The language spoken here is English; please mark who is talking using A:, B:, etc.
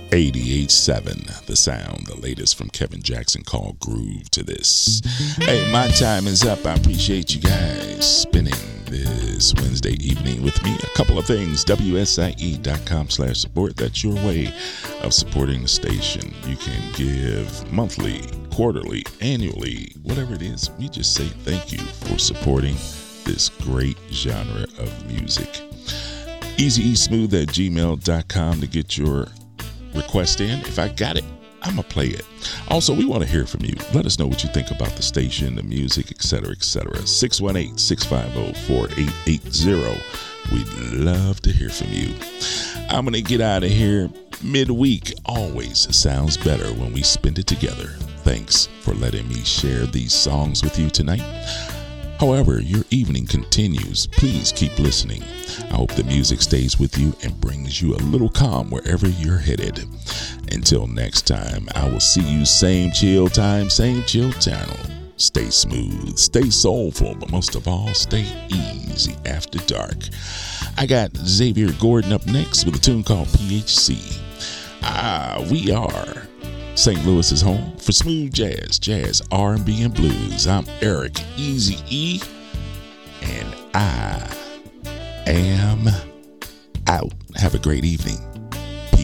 A: 88.7 The Sound, the latest from Kevin Jackson, called Groove to This. Hey, my time is up. I appreciate you guys spending this Wednesday evening with me. A couple of things. WSIE.com/support. That's your way of supporting the station. You can give monthly, quarterly, annually, whatever it is. We just say thank you for supporting this great genre of music. EasyESmooth@gmail.com to get your request in. If I got it, I'm going to play it. Also, we want to hear from you. Let us know what you think about the station, the music, etc., etc. 618-650-4880. We'd love to hear from you. I'm going to get out of here. Midweek always sounds better when we spend it together. Thanks for letting me share these songs with you tonight. However your evening continues, please keep listening. I hope the music stays with you and brings you a little calm wherever you're headed. Until next time, I will see you same chill time, same chill channel. Stay smooth, stay soulful, but most of all, stay easy after dark. I got Xavier Gordon up next with a tune called PHC. We are St. Louis's home for smooth jazz, R&B, and blues. I'm Eric Easy E, and I am out. Have a great evening.